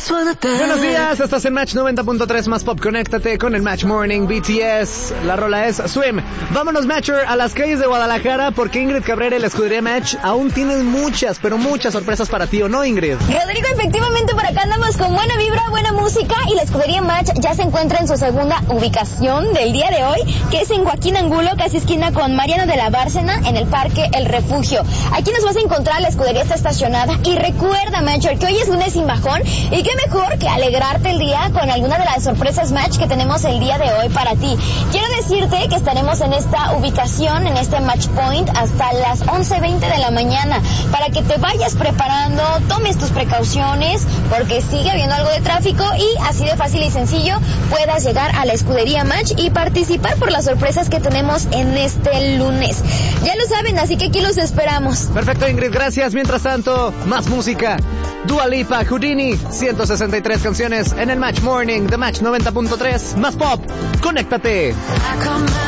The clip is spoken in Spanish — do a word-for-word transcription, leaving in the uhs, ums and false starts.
Buenos días, estás en Match noventa punto tres más pop. Conéctate con el Match Morning B T S. La rola es Swim. Vámonos, Matcher, a las calles de Guadalajara, porque Ingrid Cabrera y la escudería Match aún tienen muchas, pero muchas sorpresas para ti, ¿o no, Ingrid? Rodrigo, efectivamente por acá andamos con buena vibra, buena música, y la escudería Match ya se encuentra en su segunda ubicación del día de hoy, que es en Joaquín Angulo, casi esquina con Mariano de la Bárcena, en el Parque El Refugio. Aquí nos vas a encontrar, la escudería está estacionada, y recuerda, Matcher, que hoy es lunes sin bajón, y qué mejor que alegrarte el día con alguna de las sorpresas Match que tenemos el día de hoy para ti. Quiero decirte que estaremos en esta ubicación, en este Match Point, hasta las once veinte de la mañana, para que te vayas preparando, tomes tus precauciones, porque sigue habiendo algo de tráfico, y así de fácil y sencillo puedas llegar a la escudería Match y participar por las sorpresas que tenemos en este lunes. Ya lo saben, así que aquí los esperamos. Perfecto, Ingrid, gracias. Mientras tanto, más música. Dua Lipa, Houdini, ciento sesenta y tres canciones en el Match Morning de Match noventa punto tres, más pop. Conéctate.